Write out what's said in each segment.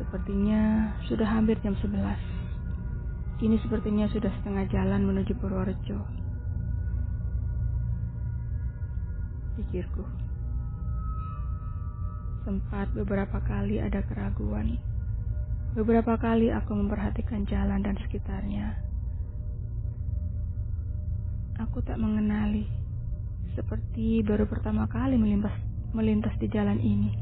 Sepertinya sudah hampir jam 11. Kini sepertinya sudah setengah jalan menuju Purworejo. Pikirku. Sempat beberapa kali ada keraguan. Beberapa kali aku memperhatikan jalan dan sekitarnya. Aku tak mengenali, seperti baru pertama kali melintas di jalan ini.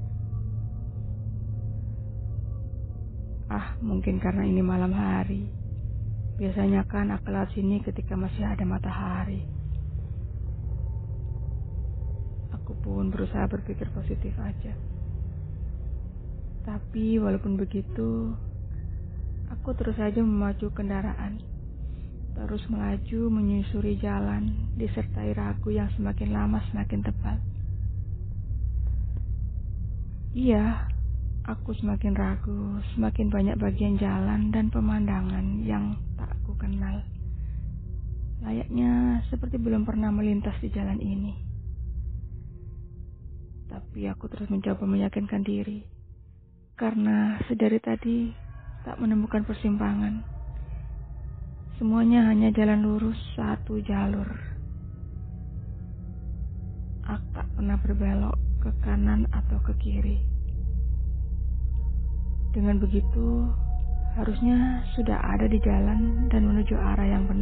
Mungkin karena ini malam hari. Biasanya kan aku lewat sini ketika masih ada matahari. Aku pun berusaha berpikir positif aja. Tapi walaupun begitu, aku terus saja memacu kendaraan. Terus melaju menyusuri jalan, disertai ragu yang semakin lama semakin tebal. Iya, aku semakin ragu, semakin banyak bagian jalan dan pemandangan yang tak aku kenal. Layaknya seperti belum pernah melintas di jalan ini. Tapi aku terus mencoba meyakinkan diri, karena sedari tadi tak menemukan persimpangan. Semuanya hanya jalan lurus satu jalur. Aku tak pernah berbelok ke kanan atau ke kiri. Dengan begitu, harusnya sudah ada di jalan dan menuju arah yang benar.